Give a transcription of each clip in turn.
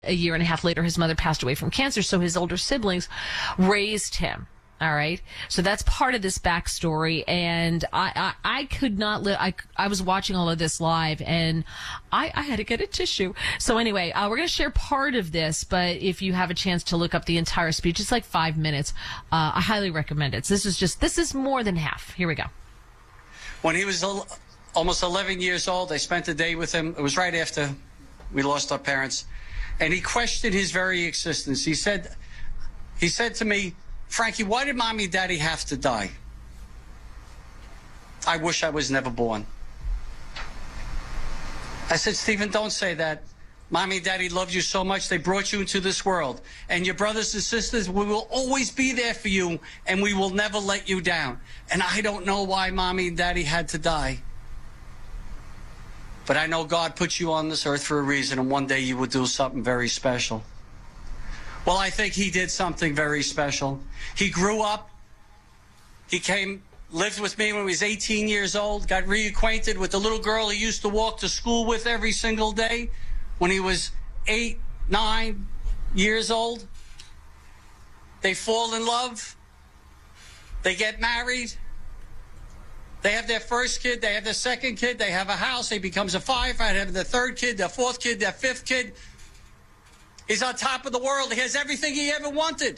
a year and a half later, his mother passed away from cancer, so his older siblings raised him. All right. So that's part of this backstory. And I could not live. I was watching all of this live and I had to get a tissue. So anyway, we're going to share part of this, but if you have a chance to look up the entire speech, it's like 5 minutes. I highly recommend it. So this is more than half. Here we go. When he was almost 11 years old, I spent a day with him. It was right after we lost our parents. And he questioned his very existence. He said to me, Frankie, why did Mommy and Daddy have to die? I wish I was never born. I said, Stephen, don't say that. Mommy and Daddy loved you so much, they brought you into this world. And your brothers and sisters, we will always be there for you, and we will never let you down. And I don't know why Mommy and Daddy had to die. But I know God put you on this earth for a reason, and one day you will do something very special. Well, I think he did something very special. He grew up. He lived with me when he was 18 years old, got reacquainted with the little girl he used to walk to school with every single day when he was 8, 9 years old. They fall in love. They get married. They have their first kid. They have their second kid. They have a house. He becomes a firefighter. They have their third kid, their fourth kid, their fifth kid. He's on top of the world. He has everything he ever wanted.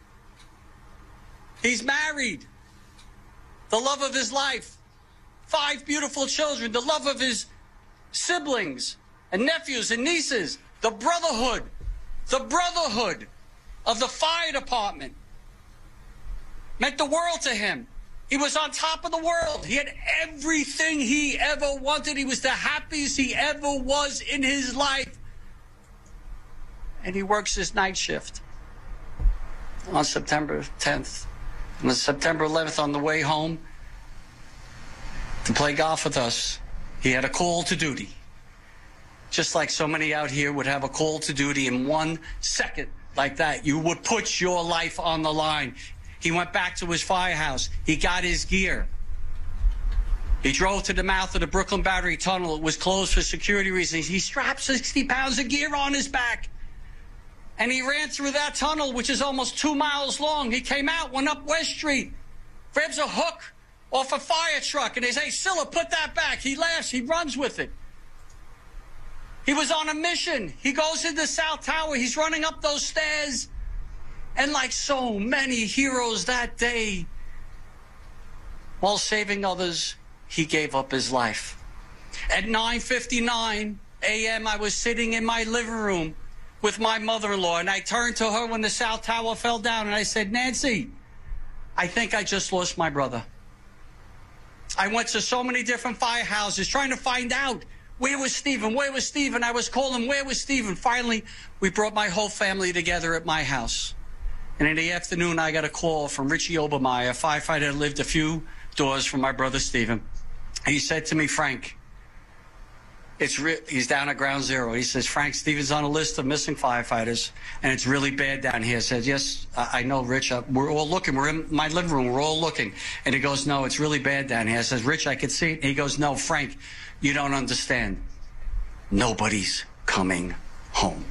He's married. The love of his life. 5 beautiful children. The love of his siblings and nephews and nieces. The brotherhood. The brotherhood of the fire department meant the world to him. He was on top of the world. He had everything he ever wanted. He was the happiest he ever was in his life. And he works his night shift on September 10th. And on September 11th, on the way home to play golf with us, he had a call to duty. Just like so many out here would have a call to duty in 1 second like that. You would put your life on the line. He went back to his firehouse. He got his gear. He drove to the mouth of the Brooklyn Battery Tunnel. It was closed for security reasons. He strapped 60 pounds of gear on his back. And he ran through that tunnel, which is almost 2 miles long. He came out, went up West Street, grabs a hook off a fire truck, and they say, Scylla, put that back. He laughs. He runs with it. He was on a mission. He goes into South Tower. He's running up those stairs. And like so many heroes that day, while saving others, he gave up his life. At 9:59 a.m., I was sitting in my living room with my mother-in-law, and I turned to her when the South Tower fell down, and I said, Nancy, I think I just lost my brother. I went to so many different firehouses trying to find out, where was Stephen? Where was Stephen? I was calling, where was Stephen? Finally, we brought my whole family together at my house. And in the afternoon, I got a call from Richie Obermeyer, a firefighter that lived a few doors from my brother Stephen. He said to me, Frank, he's down at ground zero. He says, Frank, Stephen's on a list of missing firefighters, and it's really bad down here. I said, yes, I know, Rich. We're all looking. We're in my living room. We're all looking. And he goes, no, it's really bad down here. I says, Rich, I can see it. And he goes, no, Frank, you don't understand. Nobody's coming home.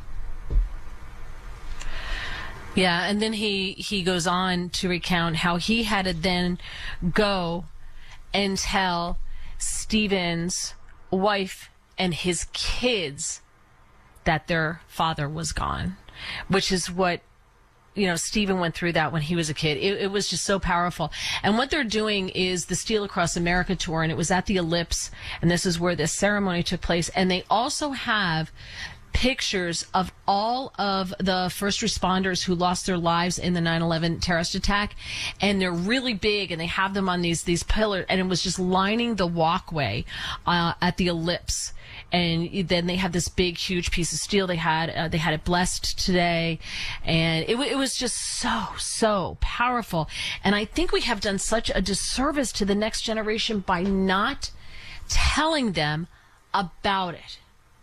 Yeah, and then he goes on to recount how he had to then go and tell Stephen's wife and his kids that their father was gone, which is what, Stephen went through that when he was a kid. It was just so powerful. And what they're doing is the Steel Across America tour, and it was at the Ellipse, and this is where this ceremony took place. And they also have pictures of all of the first responders who lost their lives in the 9/11 terrorist attack, and they're really big, and they have them on these pillars, and it was just lining the walkway at the Ellipse. And then they have this big, huge piece of steel. They had it blessed today, and it was just so powerful. And I think we have done such a disservice to the next generation by not telling them about it.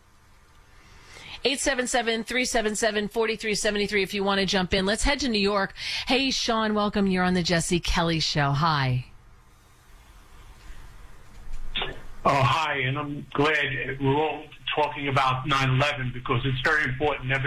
877-377-4373 if you want to jump in. Let's head to New York. Hey, Sean, welcome. You're on the Jesse Kelly Show. Hi. Oh, hi, and I'm glad we're all talking about 9/11 because it's very important.